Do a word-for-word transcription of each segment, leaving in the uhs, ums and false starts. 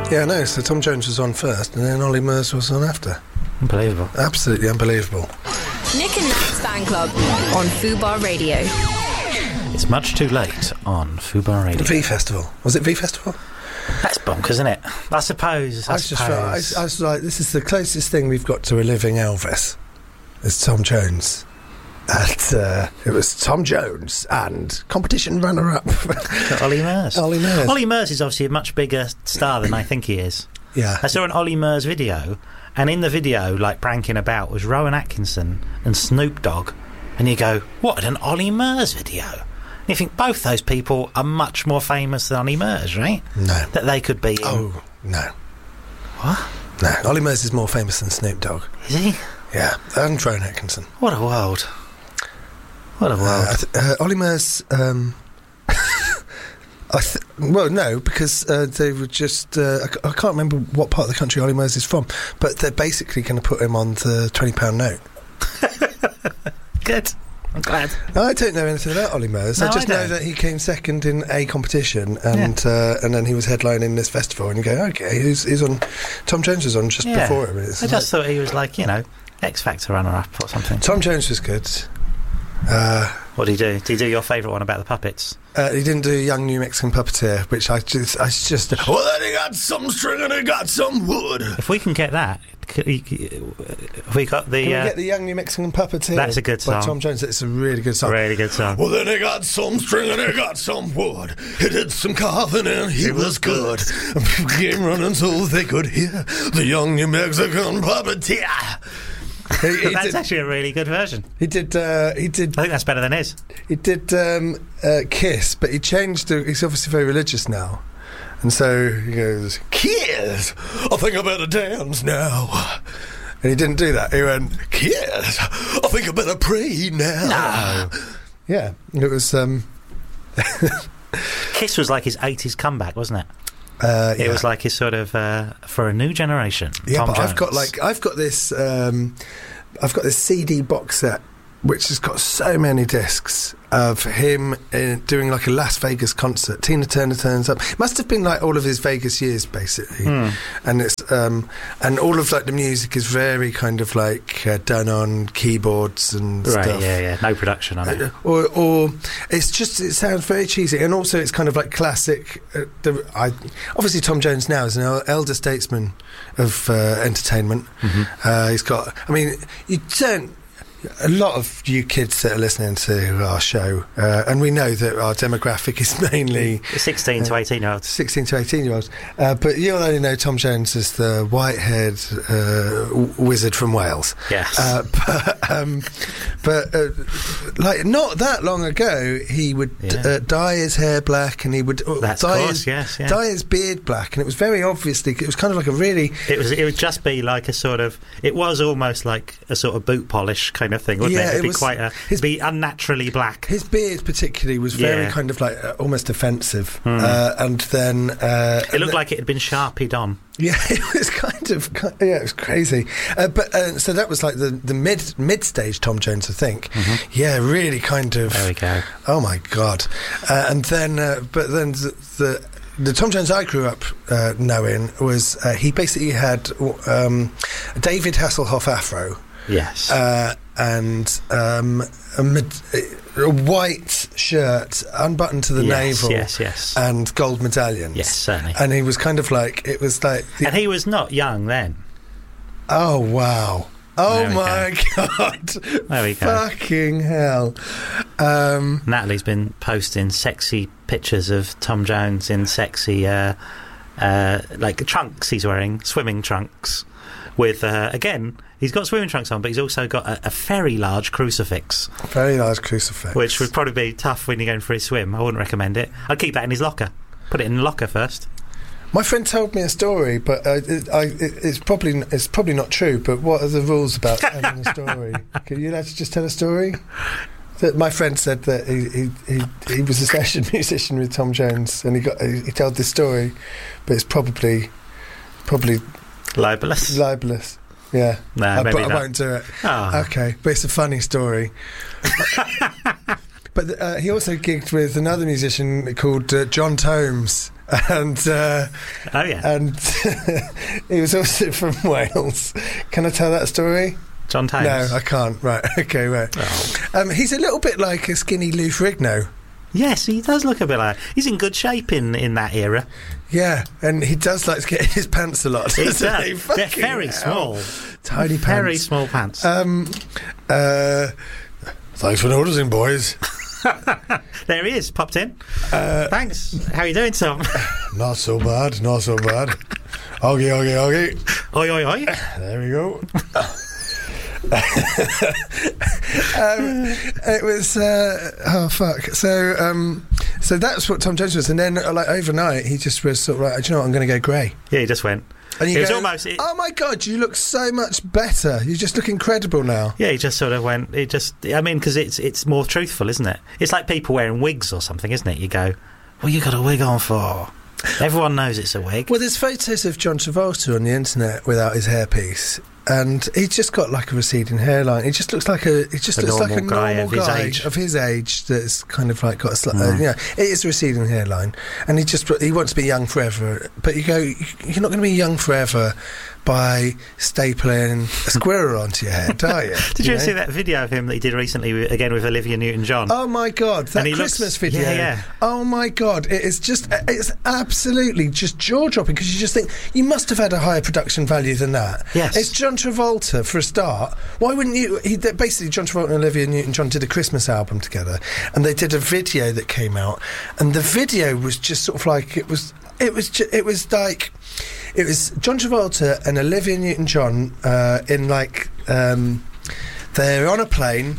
Yeah, no, so Tom Jones was on first and then Ollie Murs was on after. Unbelievable. Absolutely unbelievable. Nick and Nat's Fan Club on Fubar Radio. It's much too late on Fubar Radio. V Festival. Was it V Festival? That's bonkers, isn't it? I suppose. I, I suppose. just felt, I, I was like, this is the closest thing we've got to a living Elvis. It's Tom Jones. And uh, it was Tom Jones and competition runner-up Ollie Murs. Ollie Murs. Ollie Murs is obviously a much bigger star than I think he is. Yeah. I saw an Ollie Murs video, and in the video, like pranking about, was Rowan Atkinson and Snoop Dogg, and you go, what an Ollie Murs video? And you think both those people are much more famous than Ollie Murs, right? No. That they could be in... Oh, no. What? No, Ollie Murs is more famous than Snoop Dogg. Is he? Yeah, and Rowan Atkinson. What a world. What a world. Uh, th- uh, Ollie Murs... Um, I th- well, no, because uh, they were just... Uh, I, c- I can't remember what part of the country Ollie Murs is from, but they're basically going to put him on the twenty pound note. Good. I'm glad. I don't know anything about Ollie Murs. No, I just I know don't. that he came second in a competition, and Yeah. uh, and then he was headlining this festival. And you go, okay, who's, who's on? Tom Jones was on just Yeah. before him. It's I like- just thought he was like, you know, X Factor runner-up or something. Tom Jones was good. Uh, What did he do? Did he do your favourite one about the puppets? uh, he didn't do Young New Mexican Puppeteer, which I just, I just. Well, then he got some string and he got some wood. If we can get that, could he- if we got the... Can we uh, get the Young New Mexican Puppeteer? That's a good by song. Tom Jones. It's a really good song. really good song. Well, then he got some string and he got some wood. He did some coughing and he was good. And people came running so they could hear the Young New Mexican Puppeteer. He, he That's did, actually a really good version. he did. Uh, he did. I think that's better than his. He did um, uh, Kiss, but he changed. To, he's obviously very religious now, and so he goes, "Kiss, I think I better dance now." And he didn't do that. He went, "Kiss, I think I better pray now." No. Yeah, it was. Um, Kiss was like his eighties comeback, wasn't it? uh, It yeah. was like his sort of uh, for a new generation. Yeah, Tom but Jones. I've got like I've got this um, I've got this C D box set which has got so many discs of him uh, doing like a Las Vegas concert. Tina Turner turns up. It must have been like all of his Vegas years, basically. Hmm. And it's um, and all of like the music is very kind of like uh, done on keyboards and right. stuff. Yeah, yeah. No production on it. Uh, or, or it's just it sounds very cheesy, and also it's kind of like classic. Uh, the, I, obviously, Tom Jones now is an el- elder statesman of uh, entertainment. Mm-hmm. Uh, he's got. I mean, you don't. A lot of you kids that are listening to our show, uh, and we know that our demographic is mainly sixteen to eighteen year olds. sixteen to eighteen year olds, uh, but you'll only know Tom Jones as the white-haired uh, w- wizard from Wales. Yes. Uh, but um, but uh, like not that long ago, he would Yeah. uh, dye his hair black, and he would uh, That's dye, of course, his, yes, yeah. dye his beard black, and it was very obviously it was kind of like a really It was. It would just be like a sort of. It was almost like a sort of boot polish kind of thing, wouldn't Yeah, it? It'd it be was- quite a. his- be unnaturally black. his beard particularly was very Yeah. kind of like uh, almost offensive, uh, and then uh, It looked like it had been sharpied on. yeah, it was kind of ki- yeah, it was crazy. Uh, but uh, so that was like the the mid mid stage Tom Jones, I think. Yeah, really kind of. There we go. Oh my god! Uh, and then, uh, but then the, the the Tom Jones I grew up uh, knowing was uh, he basically had um, a David Hasselhoff afro. Yes. Uh, and um, a, med- a white shirt unbuttoned to the yes, navel, yes, yes. and gold medallions. Yes, certainly. And he was kind of like it was like, the, And he was not young then. oh wow, oh There we my god, There we go. fucking hell. Um, Natalie's been posting sexy pictures of Tom Jones in sexy, uh, uh, like trunks he's wearing, swimming trunks. With uh, again, he's got swimming trunks on, but he's also got a, a very large crucifix, very large crucifix, which would probably be tough when you're going for a swim. I wouldn't recommend it. I'd keep that in his locker. Put it in the locker first. My friend told me a story, but uh, it, I, it, it's probably it's probably not true. But what are the rules about telling a story? Can you allowed to just tell a story? That my friend said that he, he he he was a session musician with Tom Jones, and he got he, he told this story, but it's probably probably Libelous. libelous. Yeah, No, I, maybe but I not. won't do it. Oh. Okay, but it's a funny story. But uh, he also gigged with another musician called uh, John Tomes And uh, Oh, yeah. and he was also from Wales. Can I tell that story? John Tones. No, I can't. Right, okay, right. Oh. Um, he's a little bit like a skinny Lou Ferrigno. Yes, he does look a bit like... He's in good shape in, in that era. Yeah, and he does like to get in his pants a lot. He doesn't does. he? They're Fucking very hell. small. Tiny Very pants. small pants. Um, uh, thanks for noticing, boys. There he is, popped in. Uh, Thanks. How are you doing, Tom? Not so bad, not so bad. Oggy, oggy, oggy. Oi, oi, oi. There we go. um, it was uh, oh fuck. So um, so that's what Tom Jones was, and then uh, like overnight he just was sort of like, do you know what, I'm going to go grey. Yeah, he just went. And you It was go, almost- it- oh my god, you look so much better. You just look incredible now. Yeah, he just sort of went. It just. I mean, because it's it's more truthful, isn't it? It's like people wearing wigs or something, isn't it? You go, well, you got a wig on for. Everyone knows it's a wig. Well, there's photos of John Travolta on the internet without his hairpiece. And he's just got like a receding hairline. He just looks like a. He just A looks like a normal guy normal of his guy age. of his age that's kind of like got a. Sli- Mm. uh, yeah, it is a receding hairline, and he just he wants to be young forever. But you go, you're not going to be young forever by stapling a squirrel onto your head, are you? Did you know? ever see that video of him that he did recently with, again with Olivia Newton-John? Oh my god, that And he Christmas looks- video. yeah, yeah. Oh my god, it is just it's absolutely just jaw-dropping because you just think you must have had a higher production value than that. Yes. It's John Travolta for a start. Why wouldn't you he, they- basically John Travolta and Olivia Newton-John did a Christmas album together and they did a video that came out and the video was just sort of like it was it was ju- it was like it was John Travolta and Olivia Newton-John uh, in like um, they're on a plane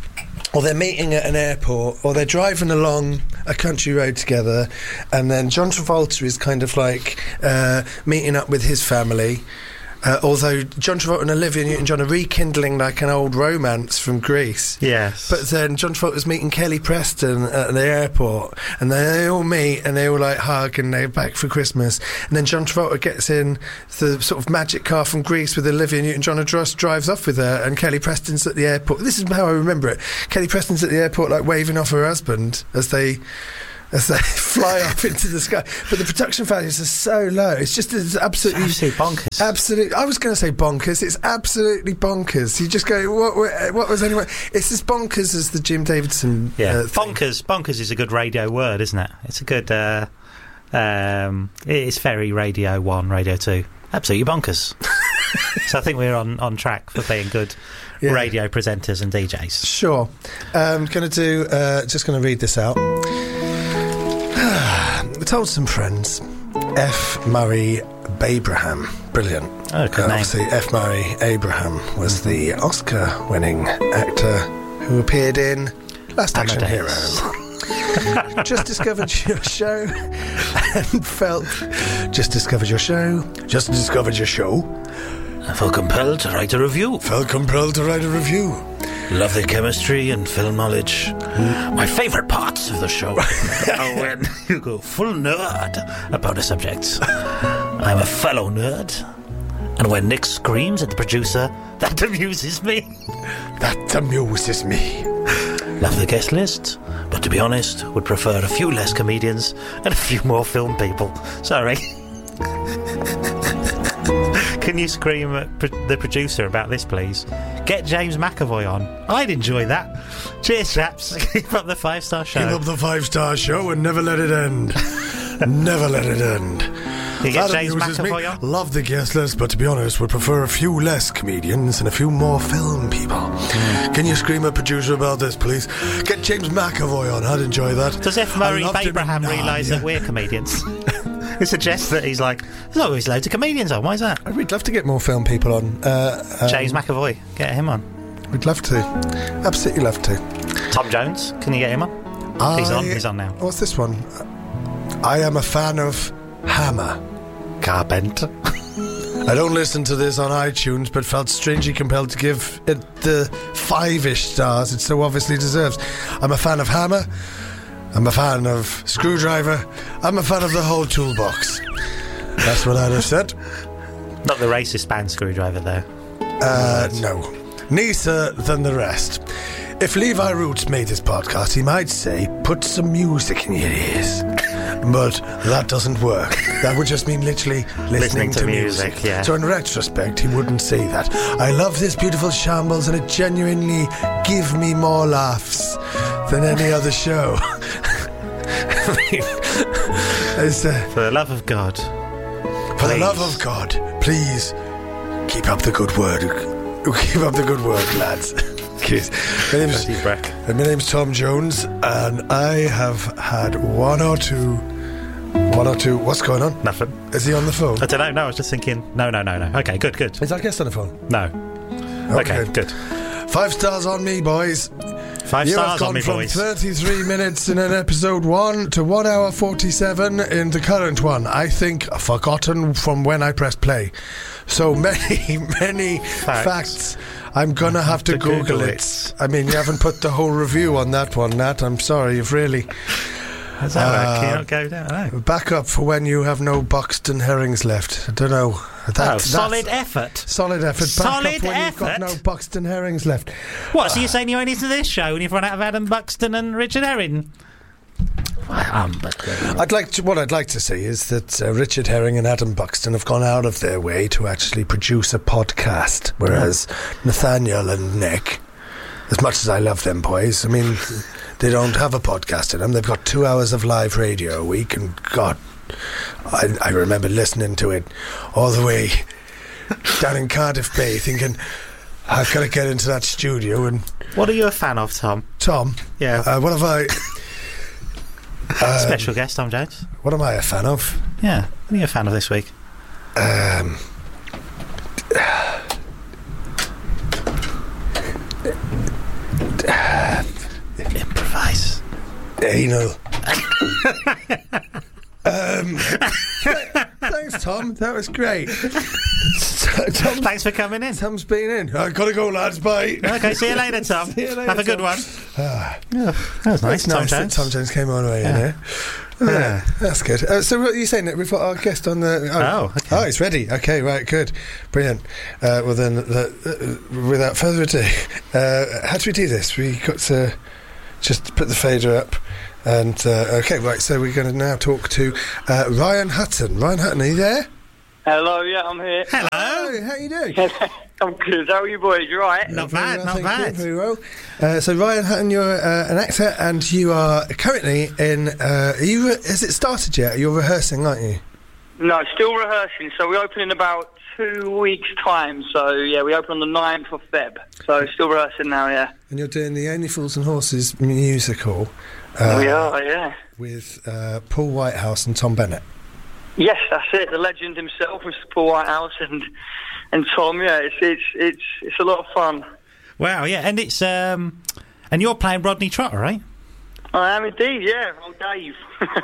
or they're meeting at an airport or they're driving along a country road together and then John Travolta is kind of like uh, meeting up with his family. Uh, although John Travolta and Olivia Newton-John are rekindling like an old romance from Greece. Yes. But then John Travolta's meeting Kelly Preston at the airport and they all meet and they all like hug and they're back for Christmas and then John Travolta gets in the sort of magic car from Greece with Olivia Newton-John and just drives off with her and Kelly Preston's at the airport. This is how I remember it. Kelly Preston's at the airport like waving off her husband as they as they fly up into the sky. But the production values are so low. It's just it's absolutely... Absolute bonkers. Absolutely. I was going to say bonkers. It's absolutely bonkers. You just go, what, what, what was anyone... It's as bonkers as the Jim Davidson... Yeah, uh, thing. bonkers. Bonkers is a good radio word, isn't it? It's a good. Uh, um, it's very Radio One, Radio Two. Absolutely bonkers. So I think we're on, on track for being good Yeah. radio presenters and D Js. Sure. Um, going to do... Uh, just going to read this out. I told some friends. F. Murray Abraham. Brilliant. Oh, good Uh, name. obviously, F. Murray Abraham was the Oscar-winning actor who appeared in Last Action Hero. Amadeus. Just discovered your show and felt... Just discovered your show. Just discovered your show. I felt compelled to write a review. Felt compelled to write a review. Love the chemistry and film knowledge. My favourite parts of the show are when you go full nerd about a subject. I'm a fellow nerd. And when Nick screams at the producer, that amuses me. That amuses me. Love the guest list, but to be honest, would prefer a few less comedians and a few more film people. Sorry. Can you scream at pr- the producer about this, please? Get James McAvoy on. I'd enjoy that. Cheers, chaps. Keep up the five-star show. Keep up the five-star show and never let it end. Never let it end. You get That James amuses me. McAvoy on? Love the guest list, but to be honest, would prefer a few less comedians and a few more film people. Mm. Can you scream at producer about this, please? Get James McAvoy on. I'd enjoy that. Does F. I Murray loved him in Abraham realise Narnia. that we're comedians? It suggests that he's like, there's always loads of comedians on. Why is that? We'd love to get more film people on. Uh, um, James McAvoy, get him on. We'd love to. Absolutely love to. Tom Jones, can you get him on? He's on, he's on now. What's this one? I am a fan of Hammer. Carpenter. I don't listen to this on iTunes, but felt strangely compelled to give it the five-ish stars it so obviously deserves. I'm a fan of Hammer. I'm a fan of Screwdriver. I'm a fan of the whole toolbox. That's what I'd have said. Not the racist band Screwdriver, though. Uh, no. Nicer than the rest. If Levi Roots made this podcast, he might say, put some music in your ears. but that doesn't work. That would just mean literally listening, Listening to to, music, yeah. So in retrospect, he wouldn't say that. I love this beautiful shambles, and it genuinely give me more laughs than any other show. I mean, it's, uh, For the love of God. for the Please. love of God, please keep up the good word. Keep up the good work, lads. Cheers. My name's, Deep breath. my name's Tom Jones, and I have had one or two. One or two. What's going on? Nothing. Is he on the phone? I don't know. No, I was just thinking. No, no, no, no. Okay, good, good. Is our guest on the phone? No. Okay, Okay. good. Five stars on me, boys. Five You have stars gone on me, from boys. thirty-three minutes in an episode one to one hour forty-seven in the current one. I think forgotten from when I pressed play. So many, many facts. Facts. I'm gonna have to, to Google, Google it. it. I mean, you haven't put the whole review on that one, Nat. I'm sorry, you've really. Does that work? Can you Uh, not go down? No. Back up for when you have no Buxton herrings left. I don't know. That, Oh, that's- solid effort. Solid effort. Back Solid up when you've got effort? no Buxton herrings left. What, so you're saying you only listen to this show and you've run out of Adam Buxton and Richard Herring? Um, but, uh, I'd like to, what I'd like to say is that uh, Richard Herring and Adam Buxton have gone out of their way to actually produce a podcast, whereas Nathaniel and Nick, as much as I love them boys, I mean, they don't have a podcast in them. They've got two hours of live radio a week, and God, I, I remember listening to it all the way down in Cardiff Bay, thinking, I've got to get into that studio. And what are you a fan of, Tom? Tom, Yeah. uh, what have I? Um, Special guest, Tom Jones. What am I a fan of? Yeah. What are you a fan of this week? Um, Improvise. anal. um, thanks, Tom. That was great. Tom, Thanks for coming in. Tom's been in. I gotta go, lads. Bye. Okay, see you later, Tom. See you later, Have a good Tom. one. Ah, Yeah, that was nice, it's Tom nice that Jones. Tom Jones came on way in Yeah. here. Yeah, that's good. Uh, so, what are you saying that we've got our guest on the? Oh, okay. oh, it's ready. Okay, right, good, brilliant. Uh, well, then, uh, uh, without further ado, uh, how do we do this? We got to just put the fader up, and uh, okay, right. So we're going to now talk to uh, Ryan Hutton. Ryan Hutton, are you there? Hello, yeah, I'm here. Hello. Oh, how are you doing? I'm good. How are you boys? You right? Not Very bad, well, not thank bad. you, very well. Uh, so Ryan Hutton, you're uh, an actor, and you are currently in. Uh, are you? Re- has it started yet? You're rehearsing, aren't you? No, still rehearsing. So we open in about two weeks' time. So yeah, we open on the ninth of Feb. So still rehearsing now. Yeah. And you're doing the Only Fools and Horses musical. Uh, we are. Yeah. with uh, Paul Whitehouse and Tom Bennett. Yes, that's it. The legend himself, Mister Paul Whitehouse, and and Tom. Yeah, it's it's it's it's a lot of fun. Wow, yeah, and it's um, and you're playing Rodney Trotter, right? I am indeed. Yeah, old Dave.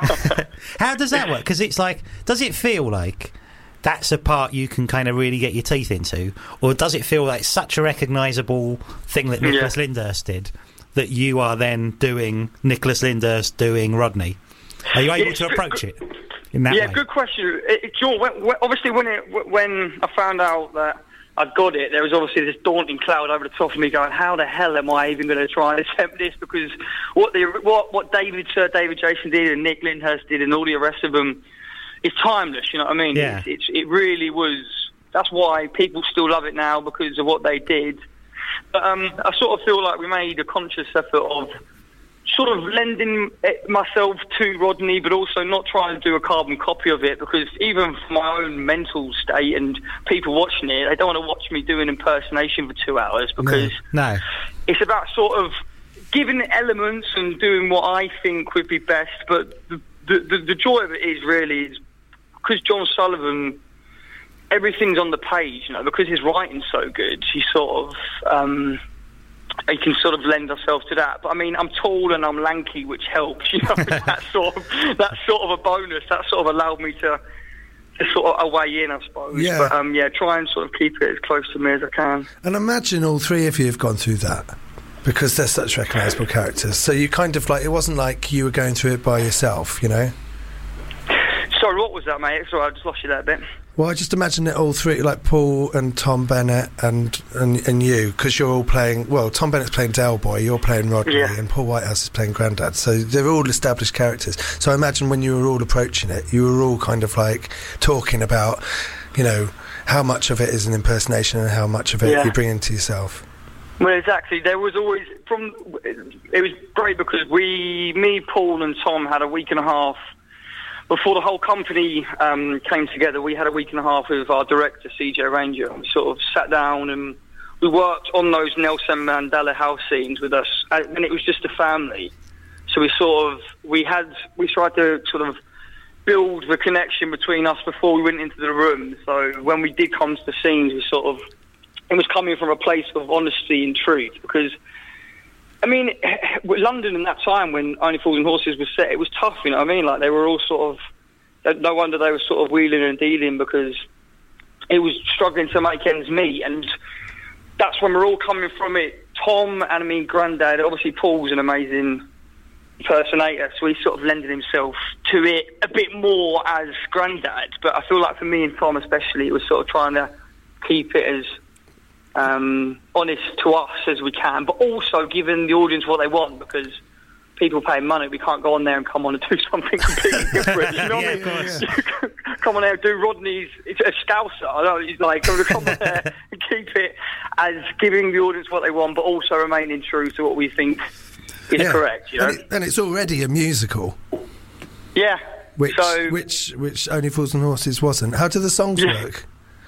How does that work? Because it's like, does it feel like that's a part you can kind of really get your teeth into, or does it feel like such a recognisable thing that Nicholas Yeah. Lyndhurst did that you are then doing Nicholas Lyndhurst doing Rodney? Are you able It's to good- approach it in that yeah, way? good question. It, it, John, when, when, obviously, when it, when I found out that I'd got it, there was obviously this daunting cloud over the top of me, going, "How the hell am I even going to try and attempt this?" Because what the what what David Sir David Jason did and Nick Lyndhurst did and all the rest of them is timeless. You know what I mean? Yeah. It's, it's it really was. That's why people still love it now, because of what they did. But um, I sort of feel like we made a conscious effort of sort of lending it myself to Rodney, but also not trying to do a carbon copy of it, because even for my own mental state and people watching it, they don't want to watch me do an impersonation for two hours, because No. it's about sort of giving elements and doing what I think would be best. But the, the, the, the joy of it is really is because John Sullivan, everything's on the page, you know, because his writing's so good, he sort of... Um, he can sort of lend ourselves to that. But I mean, I'm tall and I'm lanky, which helps. You know, that's sort of that's sort of a bonus. That sort of allowed me to, to sort of a way in, I suppose. Yeah. But um, yeah, try and sort of keep it as close to me as I can. And imagine all three of you have gone through that, because they're such recognisable characters. So you kind of like, it wasn't like you were going through it by yourself, you know? Sorry, what was that, mate? Sorry, I just lost you there a bit. Well, I just imagine it all three, like Paul and Tom Bennett and and, and you, because you're all playing. Well, Tom Bennett's playing Del Boy, you're playing Rodney, Yeah. and Paul Whitehouse is playing Grandad. So they're all established characters. So I imagine when you were all approaching it, you were all kind of like talking about, you know, how much of it is an impersonation and how much of it Yeah. you bring into yourself. Well, exactly. There was always from. It was great because we, me, Paul, and Tom had a week and a half before the whole company um, came together. We had a week and a half with our director, C J Ranger. We sort of sat down and we worked on those Nelson Mandela house scenes with us, and it was just a family. So we sort of we had we tried to sort of build the connection between us before we went into the room. So when we did come to the scenes, we sort of it was coming from a place of honesty and truth, because I mean, London in that time when Only Fools and Horses was set, it was tough, you know what I mean? Like, they were all sort of, no wonder they were sort of wheeling and dealing, because it was struggling to make ends meet, and that's when we're all coming from it. Tom and I mean Grandad, obviously Paul's an amazing impersonator, so he sort of lended himself to it a bit more as Grandad, but I feel like for me and Tom especially, it was sort of trying to keep it as Um, honest to us as we can, but also giving the audience what they want, because people pay money. We can't go on there and come on and do something completely different. You know Yeah, what I mean? of course. Come on there and do Rodney's. It's a Scouser. I know. He's like, come on there and keep it as giving the audience what they want, but also remaining true to what we think is Yeah. correct. You know? And, it, and it's already a musical, Yeah. which so, which which Only Fools and Horses wasn't. How do the songs Yeah. work?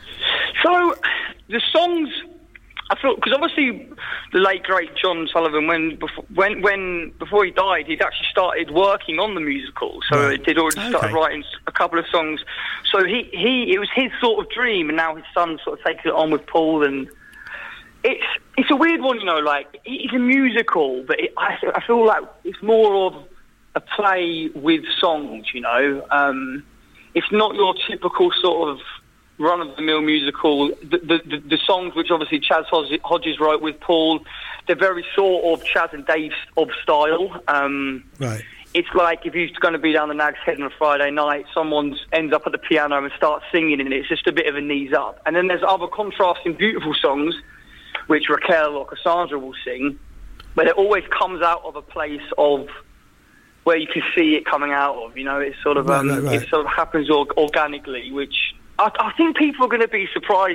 So the songs, I feel, because obviously the late great John Sullivan, when before, when when before he died, he'd actually started working on the musical. So Right. he'd already started Okay. writing a couple of songs. So he, he it was his sort of dream, and now his son sort of takes it on with Paul, and it's it's a weird one, you know. Like, it's a musical, but it, I I feel like it's more of a play with songs, you know. Um, it's not your typical sort of run-of-the-mill musical. The, the, the, the songs, which obviously Chaz Hodges wrote with Paul, they're very sort of Chaz and Dave of style. Um, Right. it's like if you're going to be down the Nag's Head on a Friday night, someone ends up at the piano and starts singing, and it's just a bit of a knees up. And then there's other contrasting, beautiful songs, which Raquel or Cassandra will sing, but it always comes out of a place of where you can see it coming out of. You know, it sort of Right, um, right, right. it sort of happens or- organically, which I, I think people are going to be surprised